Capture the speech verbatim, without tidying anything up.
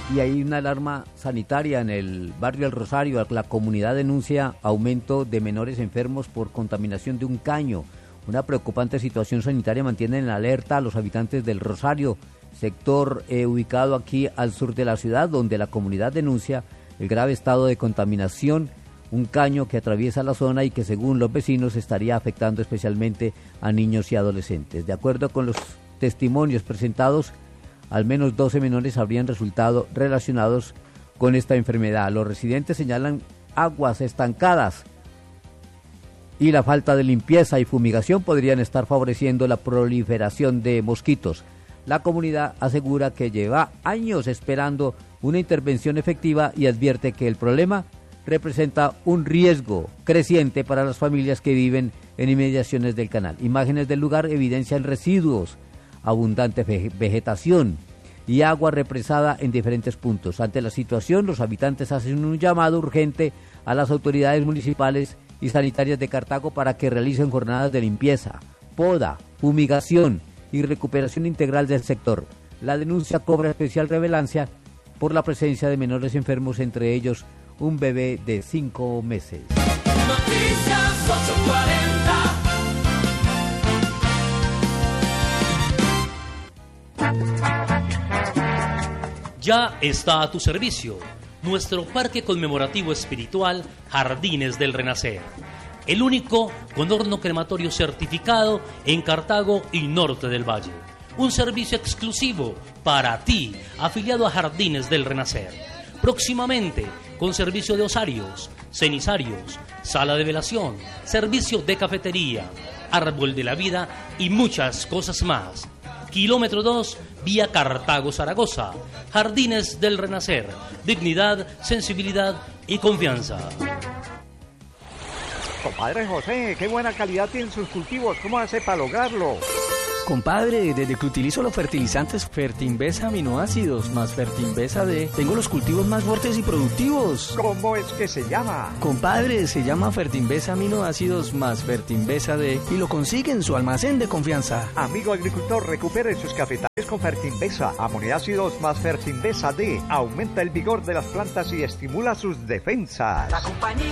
Y hay una alarma sanitaria en el barrio El Rosario. La comunidad denuncia aumento de menores enfermos por contaminación de un caño. Una preocupante situación sanitaria mantiene en alerta a los habitantes del Rosario, sector eh, ubicado aquí al sur de la ciudad, donde la comunidad denuncia el grave estado de contaminación, un caño que atraviesa la zona y que según los vecinos estaría afectando especialmente a niños y adolescentes. De acuerdo con los testimonios presentados, al menos doce menores habrían resultado relacionados con esta enfermedad. Los residentes señalan aguas estancadas y la falta de limpieza y fumigación podrían estar favoreciendo la proliferación de mosquitos. La comunidad asegura que lleva años esperando una intervención efectiva y advierte que el problema representa un riesgo creciente para las familias que viven en inmediaciones del canal. Imágenes del lugar evidencian residuos, abundante vegetación y agua represada en diferentes puntos. Ante la situación, los habitantes hacen un llamado urgente a las autoridades municipales y sanitarias de Cartago para que realicen jornadas de limpieza, poda, fumigación y recuperación integral del sector. La denuncia cobra especial relevancia por la presencia de menores enfermos, entre ellos un bebé de cinco meses. Noticias ocho cuarenta. Ya está a tu servicio nuestro parque conmemorativo espiritual Jardines del Renacer, el único con horno crematorio certificado en Cartago y norte del Valle. Un servicio exclusivo para ti, afiliado a Jardines del Renacer. Próximamente, con servicio de osarios, cenizarios, sala de velación, servicio de cafetería, árbol de la vida y muchas cosas más. Kilómetro dos, vía Cartago-Zaragoza. Jardines del Renacer. Dignidad, sensibilidad y confianza. Compadre José, qué buena calidad tienen sus cultivos. ¿Cómo hace para lograrlo? Compadre, desde que utilizo los fertilizantes Fertinbesa aminoácidos más Fertinbesa D, tengo los cultivos más fuertes y productivos. ¿Cómo es que se llama? Compadre, se llama Fertinbesa aminoácidos más Fertinbesa D y lo consigue en su almacén de confianza. Amigo agricultor, recupere sus cafetales con Fertinbesa aminoácidos más Fertinbesa D. Aumenta el vigor de las plantas y estimula sus defensas. La compañía